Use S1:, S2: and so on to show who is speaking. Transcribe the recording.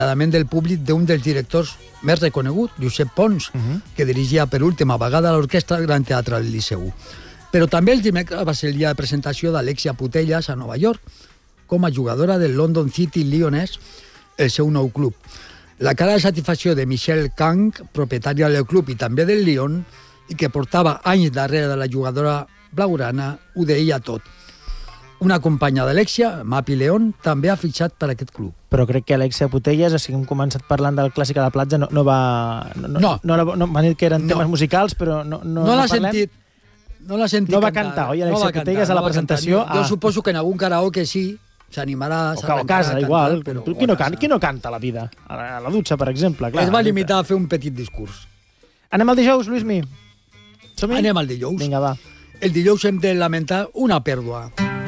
S1: del públic d'un dels directors més reconegut, Josep Pons, que dirigia per última vegada l'orquestra del Gran Teatre del Liceu. Però també el dimecres va ser el dia de presentació d'Alexia Putellas a Nova York, com a jugadora del London City Lioness, el seu nou club. La cara de satisfacció de Michelle Kang, propietària del club i també del Lyon, i que portava anys darrere de la jugadora blaugrana, ho deia tot. Una companya d'Alexia, Mapi León, també ha fitxat per aquest club.
S2: Però crec que Alexia Putellas, així que hem començat parlant del clàssic a la platja, no va... No, m'han dit que eren temes musicals, però no
S1: l'ha sentit. No l'ha sentit
S2: cantar. No va cantar, oi, Alexia Putellas a la presentació?
S1: Jo suposo que en algun karaoke sí, s'animarà...
S2: O a casa, igual. Qui no canta a la vida? A la dutxa, per exemple.
S1: Es va limitar a fer un petit discurs.
S2: Anem al dijous, Luismi?
S1: Anem al dijous.
S2: Vinga, va.
S1: El dijous hem de lamentar una pèrdua.